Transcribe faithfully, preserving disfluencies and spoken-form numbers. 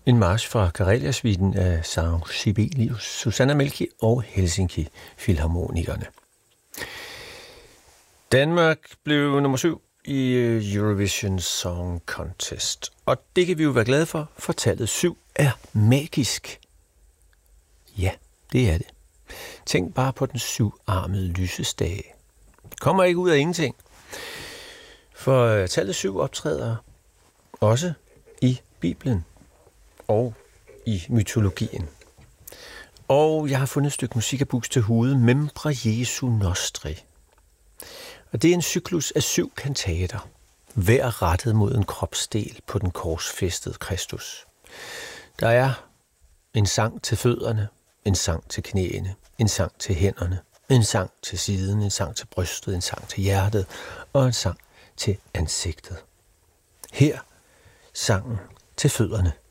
En march fra Karelia-suiten af Sankt Sibelius, Susanna Melki og Helsinki Filharmonikerne. Danmark blev nummer syv i Eurovision Song Contest, og det kan vi jo være glade for, for tallet syv er magisk. Ja, det er det. Tænk bare på den syvarmede lysestage. Kommer ikke ud af ingenting. For tallet syv optræder også i Bibelen og i mytologien. Og jeg har fundet et stykke musik af Buxtehude, Membra Jesu Nostri. Og det er en cyklus af syv kantater, hver rettet mod en kropsdel på den korsfæstede Kristus. Der er en sang til fødderne, en sang til knæene, en sang til hænderne, en sang til siden, en sang til brystet, en sang til hjertet og en sang til ansigtet. Her sangen til fødderne.